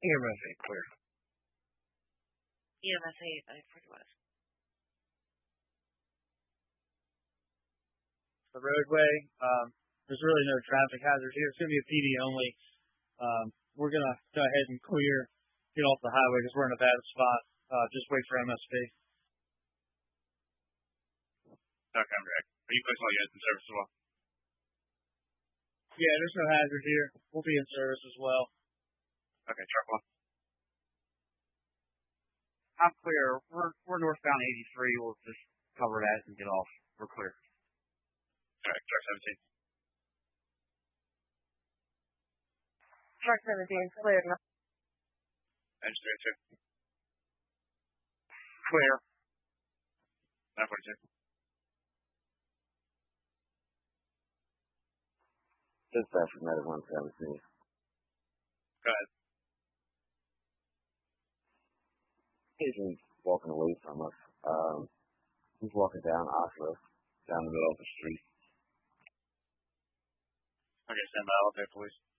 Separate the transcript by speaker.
Speaker 1: EMS 8 clear.
Speaker 2: EMS 8, I forget what.
Speaker 3: The roadway, there's really no traffic hazard here. It's going to be a PD only. We're going to go ahead and get off the highway because we're in a bad spot. Just wait for MSP.
Speaker 4: Okay, Rick. Are you placing all units in service as well?
Speaker 3: Yeah, there's no hazard here. We'll be in service as well.
Speaker 4: Okay, truck 1.
Speaker 1: I'm clear. We're northbound 83. We'll just cover that and get off. We're clear.
Speaker 4: Alright, truck 17.
Speaker 2: Truck 17 clear.
Speaker 4: Engine 3 2.
Speaker 1: Clear.
Speaker 4: 942.
Speaker 5: Dispatch from Medic 117.
Speaker 4: Go ahead.
Speaker 5: Patient's walking away from us. He's walking down Oslo, down the middle of the street.
Speaker 4: Okay, stand by. I'll take police.